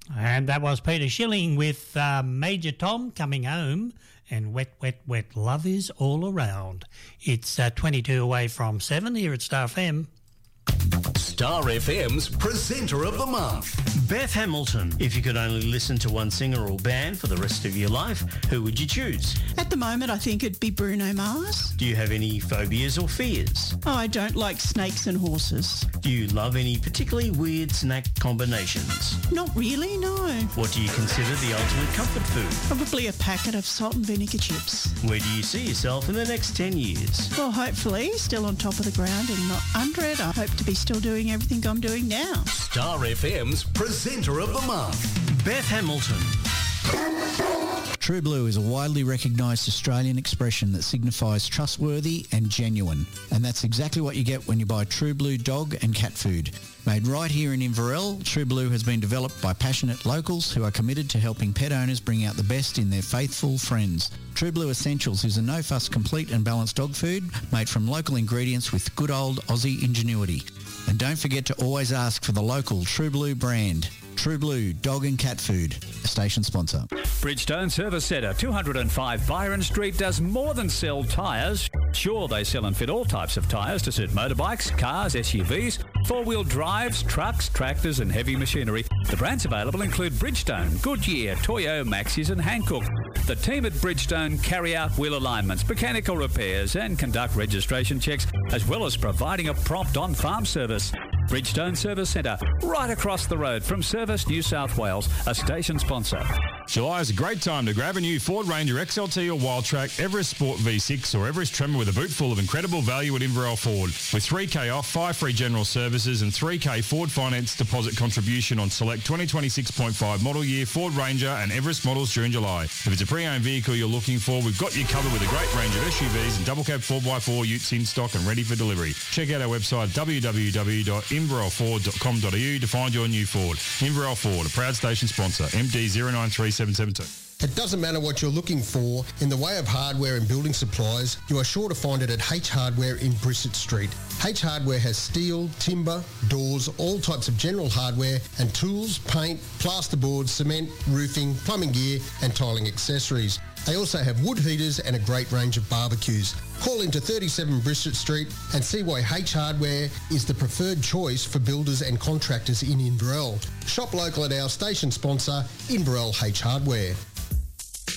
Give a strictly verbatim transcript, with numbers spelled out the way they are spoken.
And that was Peter Schilling with uh, Major Tom Coming Home and Wet, Wet, Wet, Love Is All Around. It's uh, twenty-two away from seven here at Star F M. Star F M's Presenter of the Month. Beth Hamilton. If you could only listen to one singer or band for the rest of your life, who would you choose? At the moment, I think it'd be Bruno Mars. Do you have any phobias or fears? Oh, I don't like snakes and horses. Do you love any particularly weird snack combinations? Not really, no. What do you consider the ultimate comfort food? Probably a packet of salt and vinegar chips. Where do you see yourself in the next ten years? Well, hopefully, still on top of the ground and not under it. I hope to be still doing everything I'm doing now. Star F M's Presenter of the Month. Beth Hamilton. True Blue is a widely recognised Australian expression that signifies trustworthy and genuine. And that's exactly what you get when you buy True Blue dog and cat food. Made right here in Inverell, True Blue has been developed by passionate locals who are committed to helping pet owners bring out the best in their faithful friends. True Blue Essentials is a no-fuss, complete and balanced dog food made from local ingredients with good old Aussie ingenuity. And don't forget to always ask for the local True Blue brand. True Blue Dog and Cat Food, a station sponsor. Bridgestone Service Centre, two oh five Byron Street, does more than sell tyres. Sure, they sell and fit all types of tyres to suit motorbikes, cars, S U Vs, four-wheel drives, trucks, tractors and heavy machinery. The brands available include Bridgestone, Goodyear, Toyo, Maxxis and Hankook. The team at Bridgestone carry out wheel alignments, mechanical repairs and conduct registration checks, as well as providing a prompt on-farm service. Bridgestone Service Centre, right across the road from Service New South Wales, a station sponsor. July is a great time to grab a new Ford Ranger X L T or Wildtrak, Everest Sport V six or Everest Tremor with a boot full of incredible value at Inverell Ford. With three K off, five free general services and three K Ford Finance deposit contribution on select twenty twenty-six point five model year Ford Ranger and Everest models during July. If it's a pre-owned vehicle you're looking for, we've got you covered with a great range of S U Vs and double cab four by four utes in stock and ready for delivery. Check out our website w w w dot inverell ford dot com dot a u to find your new Ford. Inverell Ford, a proud station sponsor, M D zero nine three seven seven two. It doesn't matter what you're looking for in the way of hardware and building supplies, you are sure to find it at H Hardware in Brissett Street. H Hardware has steel, timber, doors, all types of general hardware and tools, paint, plasterboard, cement, roofing, plumbing gear and tiling accessories. They also have wood heaters and a great range of barbecues. Call into thirty-seven Brissett Street and see why H Hardware is the preferred choice for builders and contractors in Inverell. Shop local at our station sponsor, Inverell H Hardware.